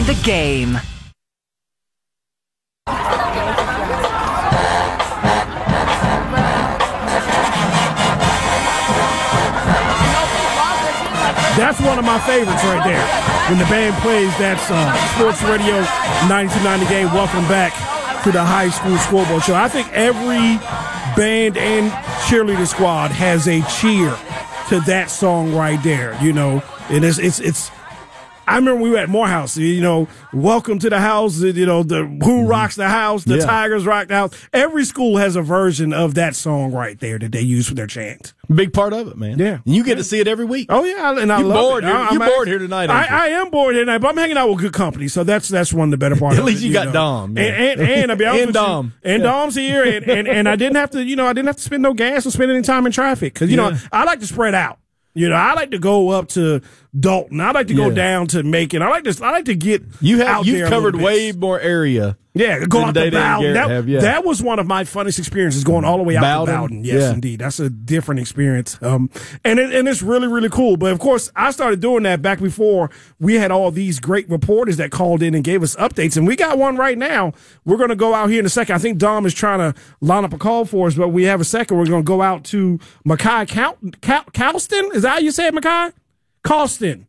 The Game. That's one of my favorites right there. When the band plays that song. Sports Radio 92.9 The Game. Welcome back to the High School Scoreboard Show. I think every band and cheerleader squad has a cheer to that song right there. You know, it's I remember we were at Morehouse, you know, welcome to the house, you know, the Who Rocks the House, the Tigers Rock the House. Every school has a version of that song right there that they use for their chant. Big part of it, man. Yeah. And you get to see it every week. Oh, yeah, and I You're love bored it. You're bored here tonight, aren't you? I am bored here tonight, but I'm hanging out with good company, so that's one of the better parts At of it. least you got Dom. And I'll be honest with Dom. you, and Dom's here, and I didn't have to, you know, I didn't have to spend no gas or spend any time in traffic, because, you know, I like to spread out. You know, I like to go up to Dalton. I like to go down to Macon. I like to get out there. You've covered way more area. Yeah, go out to Bowden. That was one of my funnest experiences, going all the way out to Bowden. Yes, indeed. That's a different experience. And it's really, really cool. But, of course, I started doing that back before we had all these great reporters that called in and gave us updates. And we got one right now. We're going to go out here in a second. I think Dom is trying to line up a call for us, but we have a second. We're going to go out to Makai Calston. Is that how you say it, Makai? Calston.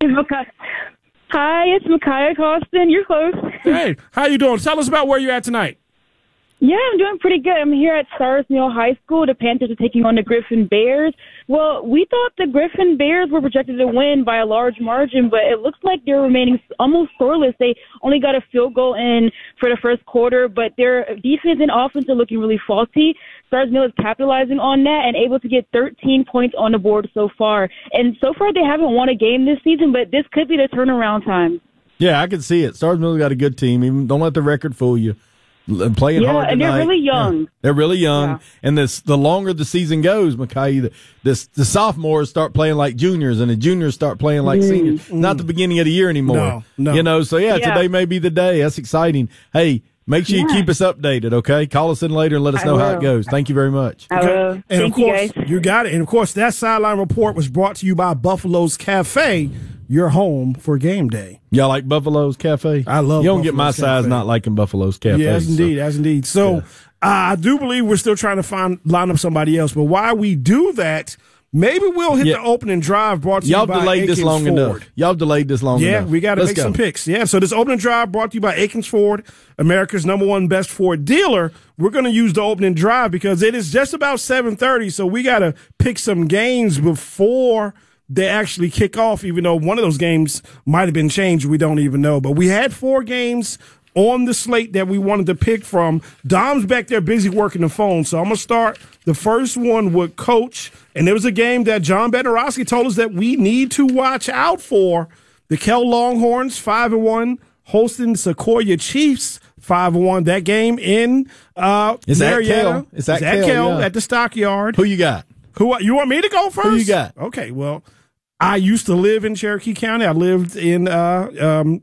Hi, it's Micaiah Costin. You're close. Hey, how you doing? Tell us about where you're at tonight. Yeah, I'm doing pretty good. I'm here at Stars Mill High School. The Panthers are taking on the Griffin Bears. Well, we thought the Griffin Bears were projected to win by a large margin, but it looks like they're remaining almost scoreless. They only got a field goal in for the first quarter, but their defense and offense are looking really faulty. Stars Mill is capitalizing on that and able to get 13 points on the board so far. And so far, they haven't won a game this season, but this could be the turnaround time. Yeah, I can see it. Stars Mill's got a good team. Even don't let the record fool you. Playing hard tonight. And they're really young. Yeah. They're really young, and the longer the season goes, Mackay, the sophomores start playing like juniors, and the juniors start playing like seniors. Not the beginning of the year anymore. No. You know, so today may be the day. That's exciting. Hey, make sure you keep us updated, okay? Call us in later and let us know how it goes. Thank you very much. Okay. And of course, you got it. And of course, that sideline report was brought to you by Buffalo's Cafe, your home for game day. Y'all like Buffalo's Cafe? I love You don't Buffalo's get my Cafe. size not liking Buffalo's Cafe. Yes, indeed. So I do believe we're still trying to line up somebody else. But while we do that, maybe we'll hit the opening drive brought to you by Aikens Ford. Y'all delayed this long enough. Yeah, we got to make some picks. Yeah, so this opening drive brought to you by Aikens Ford, America's #1 best Ford dealer. We're going to use the opening drive because it is just about 7:30, so we got to pick some games before they actually kick off, even though one of those games might have been changed. We don't even know. But we had 4 games on the slate that we wanted to pick from. Dom's back there busy working the phone, so I'm going to start the first one with Coach. And there was a game that John Bednarowski told us that we need to watch out for. The Kell Longhorns, 5-1, hosting Sequoia Chiefs, 5-1. That game in Marietta. It's at Kell at the Stockyard. Who you got? You want me to go first? Who you got? Okay, well, I used to live in Cherokee County. I lived in right on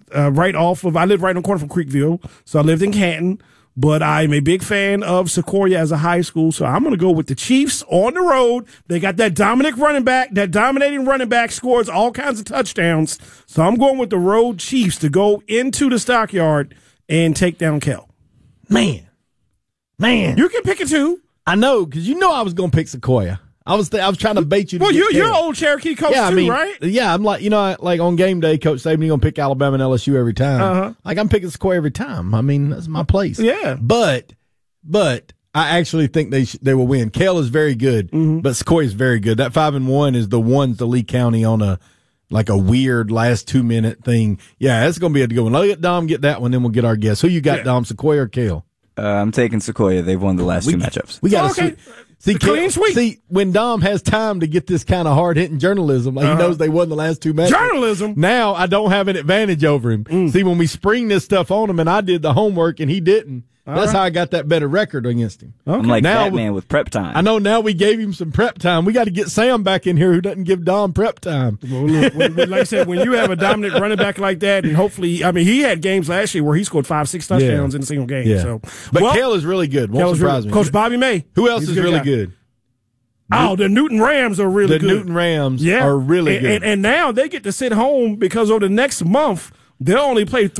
the corner from Creekville, so I lived in Canton. But I'm a big fan of Sequoia as a high school, so I'm going to go with the Chiefs on the road. They got that dominating running back, scores all kinds of touchdowns. So I'm going with the road Chiefs to go into the Stockyard and take down Kell. Man. You can pick it too. I know, because you know I was going to pick Sequoia. I was trying to bait you. You're an old Cherokee coach too, right? Yeah, I'm like, like on game day, Coach Saban, you're going to pick Alabama and LSU every time. Uh-huh. Like, I'm picking Sequoia every time. I mean, that's my place. Yeah. But I actually think they will win. Kell is very good, but Sequoia is very good. That 5-1 is the ones to Lee County on a weird last 2-minute thing. Yeah, that's going to be a good one. Let Dom get that one, then we'll get our guess. Who you got, Dom, Sequoia or Kell? I'm taking Sequoia. They've won the last 2 matchups. We got to clean sweep. See, when Dom has time to get this kind of hard-hitting journalism, he knows they won the last 2 matches. Journalism? Now I don't have an advantage over him. See, when we spring this stuff on him and I did the homework and he didn't, that's how I got that better record against him. Okay. I'm like Batman with prep time. I know now we gave him some prep time. We got to get Sam back in here who doesn't give Dom prep time. Well, look, like I said, when you have a dominant running back like that, and hopefully, he had games last year where he scored 5-6 touchdowns in a single game. Yeah. So, but Kell is really good. Won't surprise me. Coach Bobby May. Who else is really good? The Newton Rams are really good. The Newton Rams are really good. And now they get to sit home because over the next month, they'll only play